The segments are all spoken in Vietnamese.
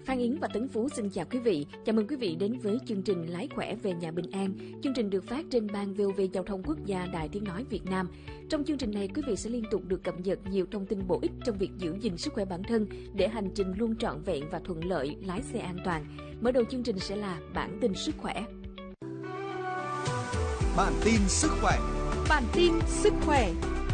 Phan Yến và Tấn Phú xin chào quý vị. Chào mừng quý vị đến với chương trình Lái khỏe về nhà bình an. Chương trình được phát trên ban VOV Giao thông Quốc gia Đài Tiếng nói Việt Nam. Trong chương trình này, quý vị sẽ liên tục được cập nhật nhiều thông tin bổ ích trong việc giữ gìn sức khỏe bản thân để hành trình luôn trọn vẹn và thuận lợi, lái xe an toàn. Mở đầu chương trình sẽ là bản tin sức khỏe. Bản tin sức khỏe. Bản tin sức khỏe.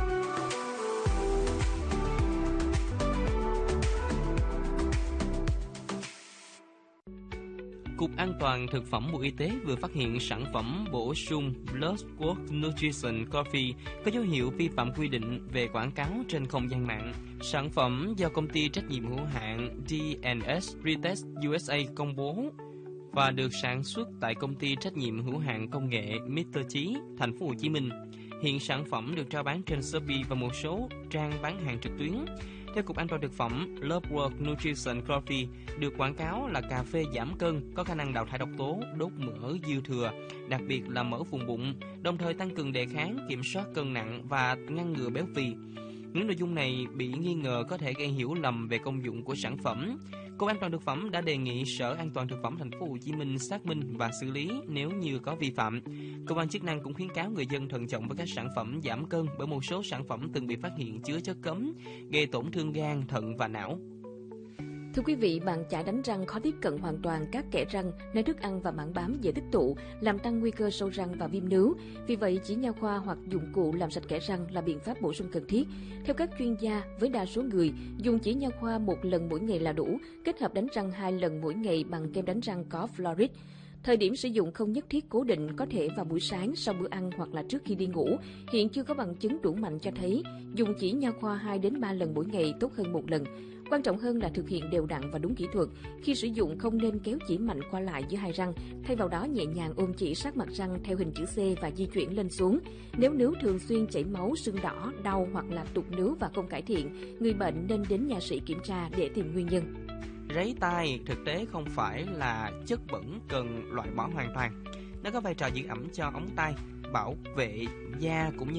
Cục An toàn Thực phẩm Bộ Y tế vừa phát hiện sản phẩm bổ sung Bloodworks Nutrition Coffee có dấu hiệu vi phạm quy định về quảng cáo trên không gian mạng. Sản phẩm do công ty trách nhiệm hữu hạn D&S Retest USA công bố và được sản xuất tại công ty trách nhiệm hữu hạn công nghệ Mr. Chí, thành phố Hồ Chí Minh. Hiện sản phẩm được rao bán trên Shopee và một số trang bán hàng trực tuyến. Theo Cục An toàn Thực phẩm, Bloodworks Nutrition Coffee được quảng cáo là cà phê giảm cân, có khả năng đào thải độc tố, đốt mỡ dư thừa, đặc biệt là mỡ vùng bụng, đồng thời tăng cường đề kháng, kiểm soát cân nặng và ngăn ngừa béo phì. Những nội dung này bị nghi ngờ có thể gây hiểu lầm về công dụng của sản phẩm. Cục An toàn Thực phẩm đã đề nghị Sở An toàn Thực phẩm Thành phố Hồ Chí Minh xác minh và xử lý nếu như có vi phạm. Cơ quan chức năng cũng khuyến cáo người dân thận trọng với các sản phẩm giảm cân bởi một số sản phẩm từng bị phát hiện chứa chất cấm, gây tổn thương gan, thận và não. Thưa quý vị, bàn chải đánh răng khó tiếp cận hoàn toàn các kẽ răng, nơi thức ăn và mảng bám dễ tích tụ, làm tăng nguy cơ sâu răng và viêm nướu. Vì vậy, chỉ nha khoa hoặc dụng cụ làm sạch kẽ răng là biện pháp bổ sung cần thiết. Theo các chuyên gia, với đa số người, dùng chỉ nha khoa 1 lần mỗi ngày là đủ, kết hợp đánh răng 2 lần mỗi ngày bằng kem đánh răng có fluoride. Thời điểm sử dụng không nhất thiết cố định, có thể vào buổi sáng, sau bữa ăn hoặc là trước khi đi ngủ. Hiện chưa có bằng chứng đủ mạnh cho thấy dùng chỉ nha khoa 2 đến 3 lần mỗi ngày tốt hơn 1 lần. Quan trọng hơn là thực hiện đều đặn và đúng kỹ thuật. Khi sử dụng không nên kéo chỉ mạnh qua lại giữa hai răng, thay vào đó nhẹ nhàng ôm chỉ sát mặt răng theo hình chữ C và di chuyển lên xuống. Nếu nướu thường xuyên chảy máu, sưng đỏ, đau hoặc là tụt nướu và không cải thiện, người bệnh nên đến nha sĩ kiểm tra để tìm nguyên nhân. Ráy tai thực tế không phải là chất bẩn cần loại bỏ hoàn toàn. Nó có vai trò giữ ẩm cho ống tai, bảo vệ da cũng như